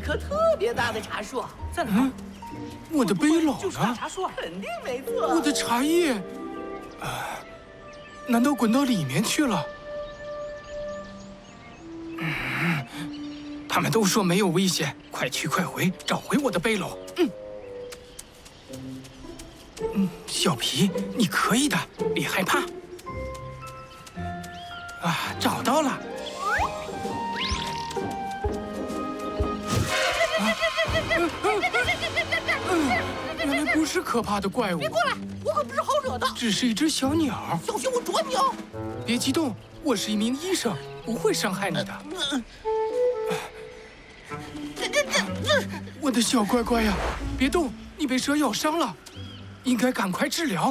棵特别大的茶树， 在哪儿？ 我的背篓就是大呢？ 茶树啊！ 肯定没错。 我的茶叶，难道滚到里面去了？他们都说没有危险，快去快回，找回我的背篓。小皮，你可以的，别害怕。啊，找到了。原来不是可怕的怪物。 别过来，我可不是好惹的。 只是一只小鸟。 小心我啄你哦！ 别激动，我是一名医生，不会伤害你的。我的小乖乖呀，别动，你被蛇咬伤了，应该赶快治疗。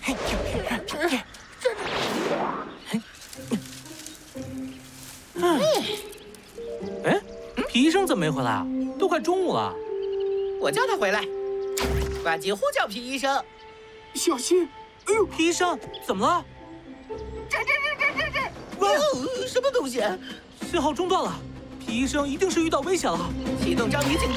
哎，皮医生怎么没回来啊？都快中午了。 我叫他回来。呱唧呼叫皮医生。 小心！哎呦， 皮医生怎么了？ 什么东西？ 信号中断了，皮医生一定是遇到危险了。 启动章鱼警报。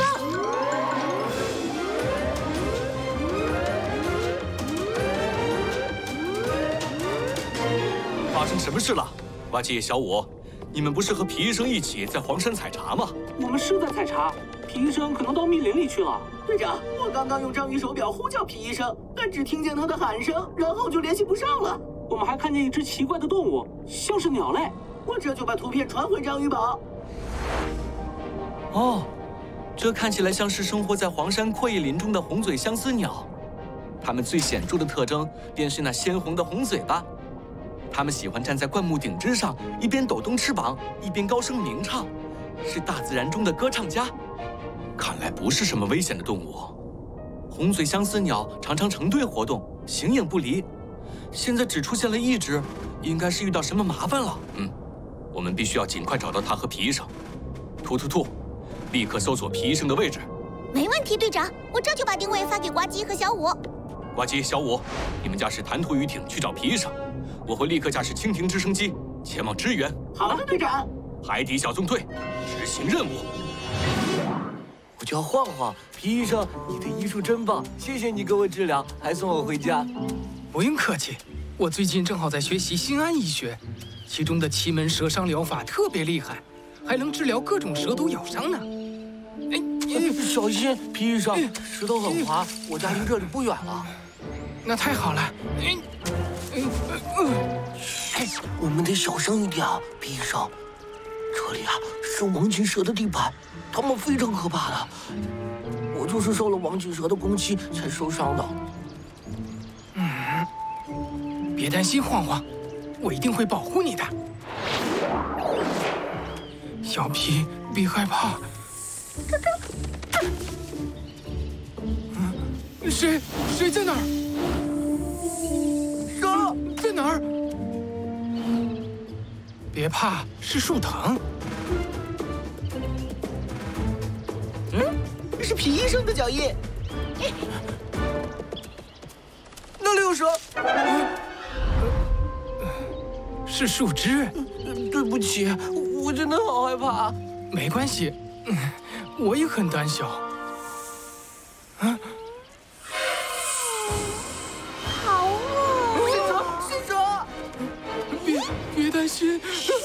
发生什么事了？呱唧、小五，你们不是和皮医生一起在黄山采茶吗？ 我们是在采茶，皮医生可能到密林里去了。 队长，我刚刚用章鱼手表呼叫皮医生，但只听见他的喊声，然后就联系不上了。 我们还看见一只奇怪的动物，像是鸟类。 我这就把图片传回章鱼堡。 哦，这看起来像是生活在黄山阔叶林中的红嘴相思鸟。它们最显著的特征便是那鲜红的红嘴巴。它们喜欢站在灌木顶之上，一边抖动翅膀，一边高声鸣唱，是大自然中的歌唱家。看来不是什么危险的动物。红嘴相思鸟常常成对活动，形影不离。现在只出现了一只，应该是遇到什么麻烦了。我们必须要尽快找到它和皮医生。突，立刻搜索皮医生的位置。 没问题，队长，我这就把定位发给呱唧和小五。 呱唧、小五，你们驾驶弹涂鱼艇去找皮医生，我会立刻驾驶蜻蜓直升机前往支援。 好的，队长。 海底小纵队，执行任务。 我叫晃晃，皮医生，你的医术真棒，谢谢你给我治疗，还送我回家。 不用客气，我最近正好在学习新安医学，其中的奇门蛇伤疗法特别厉害，还能治疗各种蛇毒咬伤呢。 小心，皮医生，石头很滑，我家离这里不远了。 那太好了。 我们得小声一点，皮医生。这里啊是王锦蛇的地盘，他们非常可怕的。我就是受了王锦蛇的攻击才受伤的。 别担心，晃晃，我一定会保护你的。小皮，别害怕。谁在哪儿？ 蛇在哪儿？别怕，是树藤。 是皮医生的脚印。那里有蛇。 是树枝。 对不起，我真的好害怕。 没关系，我也很胆小。 好饿。 是蛇。 别担心。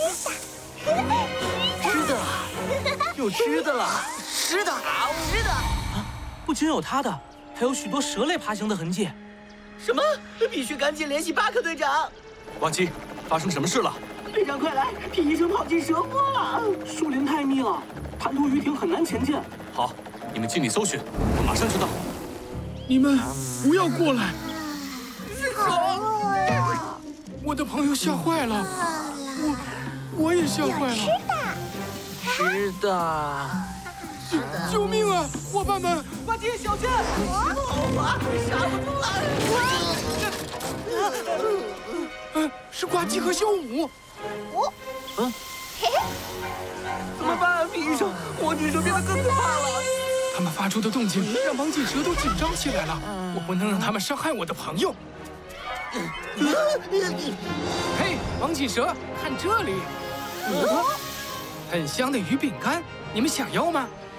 吃的，有吃的了。 是的，好吃的。 不仅有它的，还有许多蛇类爬行的痕迹。 什么？必须赶紧联系巴克队长。 呱唧，发生什么事了？ 队长，快来！皮医生跑进蛇窝了。 树林太密了，弹涂鱼艇很难前进。 好，你们尽力搜寻，我马上就到。 你们不要过来！ 是蛇。 我的朋友吓坏了，我也吓坏了。 吃的。 救命啊，伙伴们！ 呱唧，小心！我刹不住了。 是呱唧和小五。 怎么办，皮医生？王锦蛇变得更可怕了。 他们发出的动静让王锦蛇都紧张起来了，我不能让他们伤害我的朋友。嘿，王锦蛇，看这里，很香的鱼饼干，你们想要吗？